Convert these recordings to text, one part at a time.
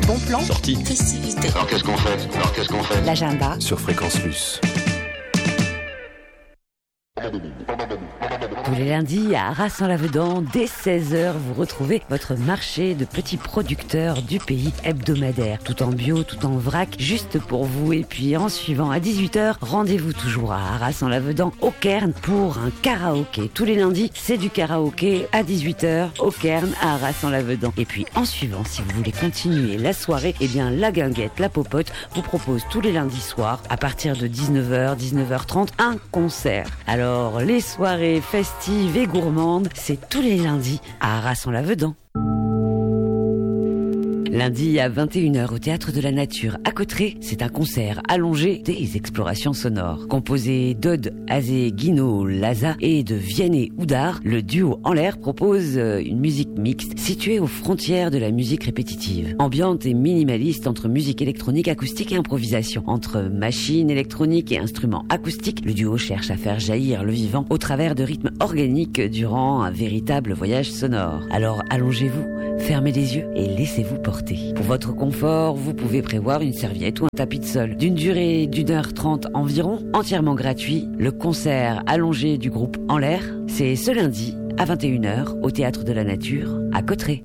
Bon plan. Sortie. Festivité. Alors qu'est-ce qu'on fait L'agenda. Sur Fréquence Plus. Tous les lundis à Arras-en-Lavedan, dès 16h, vous retrouvez votre marché de petits producteurs du pays hebdomadaire. Tout en bio, tout en vrac, juste pour vous. Et puis en suivant à 18h, rendez-vous toujours à Arras-en-Lavedan, au Cairn, pour un karaoké. Tous les lundis, c'est du karaoké à 18h, au Cairn, à Arras-en-Lavedan. Et puis en suivant, si vous voulez continuer la soirée, eh bien la Guinguette, la Popote, vous propose tous les lundis soirs, à partir de 19h, 19h30, un concert. Alors, les soirées festives et gourmandes, c'est tous les lundis à Arras-en-Lavedan. Lundi à 21h au Théâtre de la Nature à Cauterets, c'est un concert allongé des explorations sonores. Composé d'Aude Azé-Guino Laza et de Vianney Houdard, le duo En l'air propose une musique mixte située aux frontières de la musique répétitive. Ambiante et minimaliste entre musique électronique, acoustique et improvisation. Entre machines électroniques et instruments acoustiques, le duo cherche à faire jaillir le vivant au travers de rythmes organiques durant un véritable voyage sonore. Alors allongez-vous, fermez les yeux et laissez-vous porter. Pour votre confort, vous pouvez prévoir une serviette ou un tapis de sol. D'une durée d'1h30 environ, entièrement gratuit, le concert allongé du groupe En l'air, c'est ce lundi à 21h au Théâtre de la Nature à Cauterets.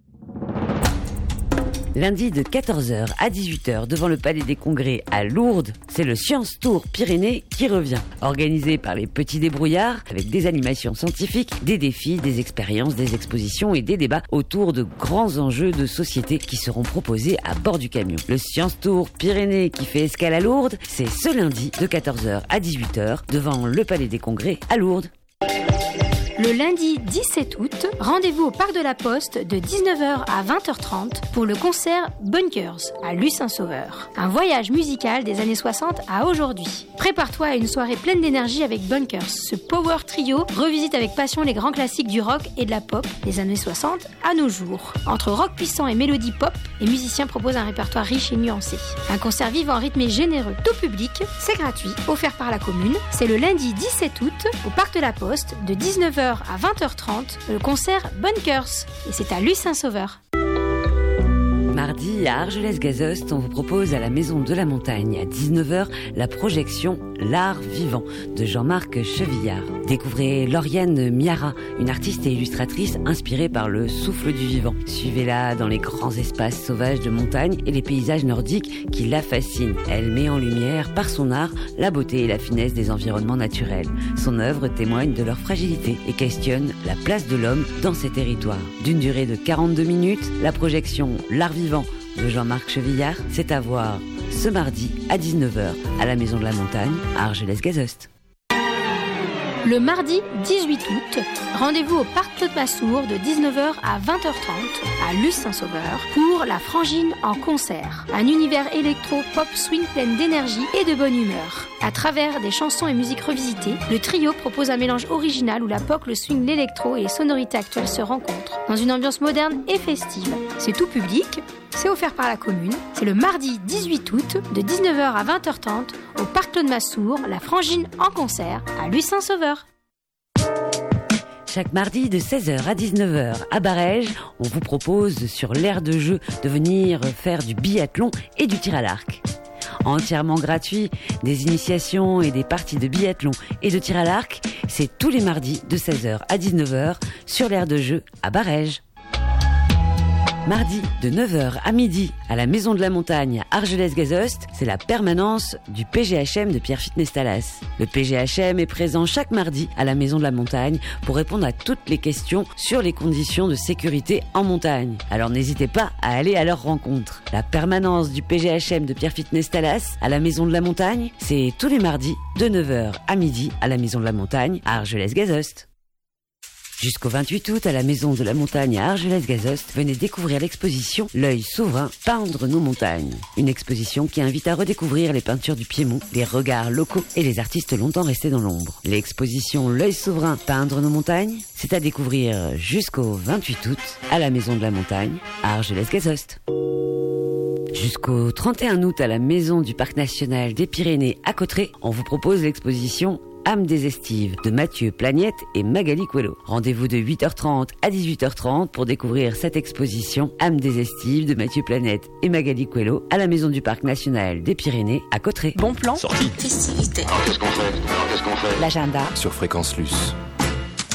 Lundi de 14h à 18h devant le Palais des Congrès à Lourdes, c'est le Science Tour Pyrénées qui revient. Organisé par les petits débrouillards avec des animations scientifiques, des défis, des expériences, des expositions et des débats autour de grands enjeux de société qui seront proposés à bord du camion. Le Science Tour Pyrénées qui fait escale à Lourdes, c'est ce lundi de 14h à 18h devant le Palais des Congrès à Lourdes. Le lundi 17 août, rendez-vous au Parc de la Poste de 19h à 20h30 pour le concert Bunkers à Luce-Saint-Sauveur. Un voyage musical des années 60 à aujourd'hui. Prépare-toi à une soirée pleine d'énergie avec Bunkers. Ce power trio revisite avec passion les grands classiques du rock et de la pop des années 60 à nos jours. Entre rock puissant et mélodie pop, les musiciens proposent un répertoire riche et nuancé. Un concert vivant, rythmé et généreux, tout public, c'est gratuit, offert par la commune. C'est le lundi 17 août au Parc de la Poste de 19h à 20h30, le concert Bunkers. Et c'est à Luce-Saint-Sauveur. Mardi, à Argelès-Gazost, on vous propose à la Maison de la Montagne, à 19h, la projection L'Art Vivant de Jean-Marc Chevillard. Découvrez Lauriane Miara, une artiste et illustratrice inspirée par le souffle du vivant. Suivez-la dans les grands espaces sauvages de montagne et les paysages nordiques qui la fascinent. Elle met en lumière, par son art, la beauté et la finesse des environnements naturels. Son œuvre témoigne de leur fragilité et questionne la place de l'homme dans ces territoires. D'une durée de 42 minutes, la projection L'Art Vivant de Jean-Marc Chevillard, c'est à voir ce mardi à 19h à la Maison de la Montagne à Argelès-Gazost. Le mardi 18 août, rendez-vous au Parc Claude Massour de 19h à 20h30 à Luce-Saint-Sauveur pour La Frangine en concert. Un univers électro-pop swing plein d'énergie et de bonne humeur. À travers des chansons et musiques revisitées, le trio propose un mélange original où la pop, le swing, l'électro et les sonorités actuelles se rencontrent dans une ambiance moderne et festive. C'est tout public, c'est offert par la commune. C'est le mardi 18 août de 19h à 20h30 au Parc Claude Massour, La Frangine en concert à Luce-Saint-Sauveur. Chaque mardi de 16h à 19h à Barèges, on vous propose sur l'aire de jeu de venir faire du biathlon et du tir à l'arc. Entièrement gratuit, des initiations et des parties de biathlon et de tir à l'arc, c'est tous les mardis de 16h à 19h sur l'aire de jeu à Barèges. Mardi de 9h à midi à la Maison de la Montagne à Argelès-Gazost, c'est la permanence du PGHM de Pierrefitte Nestalas. Le PGHM est présent chaque mardi à la Maison de la Montagne pour répondre à toutes les questions sur les conditions de sécurité en montagne. Alors n'hésitez pas à aller à leur rencontre. La permanence du PGHM de Pierrefitte Nestalas à la Maison de la Montagne, c'est tous les mardis de 9h à midi à la Maison de la Montagne à Argelès-Gazost. Jusqu'au 28 août, à la Maison de la Montagne à Argelès-Gazost, venez découvrir l'exposition L'œil souverain, peindre nos montagnes. Une exposition qui invite à redécouvrir les peintures du Piémont, les regards locaux et les artistes longtemps restés dans l'ombre. L'exposition L'œil souverain, peindre nos montagnes, c'est à découvrir jusqu'au 28 août à la Maison de la Montagne à Argelès-Gazost. Jusqu'au 31 août, à la Maison du Parc National des Pyrénées à Cauterets, on vous propose l'exposition Âme des Estives de Mathieu Plagnette et Magali Coelho. Rendez-vous de 8h30 à 18h30 pour découvrir cette exposition Âme des Estives de Mathieu Plagnette et Magali Coelho à la Maison du Parc National des Pyrénées à Cauterets. Bon plan. Sortie. Festivité. Alors qu'est-ce qu'on fait? L'agenda sur Fréquence Luce.